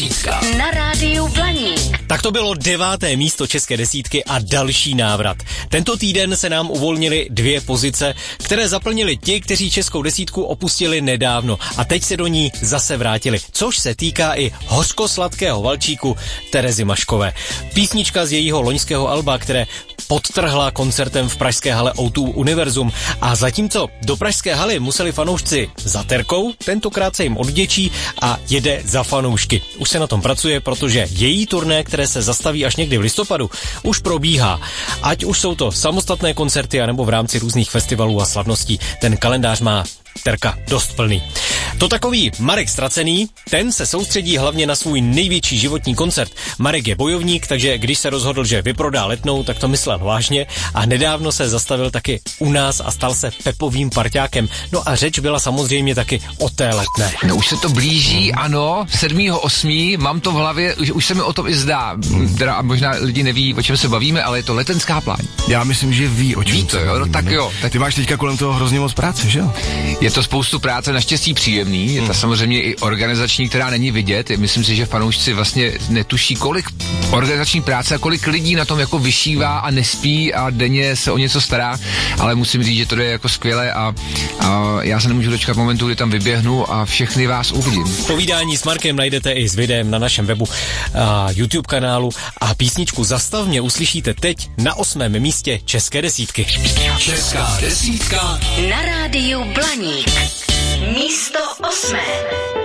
desítka na rádiu Blaník. Tak to bylo 9. místo české desítky a další návrat. Tento týden se nám uvolnily 2 pozice, které zaplnili ti, kteří českou desítku opustili nedávno a teď se do ní zase vrátili, což se týká i hořkosladkého valčíku Terezy Maškové. Písnička z jejího loňského alba, které podtrhla koncertem v pražské hale O2 Univerzum, a zatímco do pražské haly museli fanoušci za terkou, tentokrát se jim odděčí a jede za fanoušky. Už se na tom pracuje, protože její turné, které se zastaví až někdy v listopadu, už probíhá. Ať už jsou to samostatné koncerty, anebo v rámci různých festivalů a slavností. Ten kalendář má Terka dost plný. To takový Marek Ztracený, ten se soustředí hlavně na svůj největší životní koncert. Marek je bojovník, takže když se rozhodl, že vyprodá Letnou, tak to myslel vážně a nedávno se zastavil taky u nás a stal se Pepovým parťákem. No a řeč byla samozřejmě taky o té Letné. No už se to blíží, ano, 7.8. mám to v hlavě, už se mi o tom i zdá. Teda možná lidi neví, o čem se bavíme, ale je to Letenská pláň. Já myslím, že ví, o čem ví to, jo, no, tak jo. Tak... Ty máš teďka kolem toho hrozně moc práce, že jo? Je to spoustu práce, naštěstí příjemný, je to samozřejmě i organizační, která není vidět. Myslím si, že fanoušci vlastně netuší, kolik organizační práce a kolik lidí na tom jako vyšívá a nespí a denně se o něco stará, ale musím říct, že to je jako skvěle a já se nemůžu dočkat momentu, kdy tam vyběhnu a všechny vás uvidím. Povídání s Markem najdete i s videem na našem webu a YouTube kanálu a písničku Zastav mě uslyšíte teď na 8. místě české desítky. Česká desítka na rádiu Blaník. Místo 8.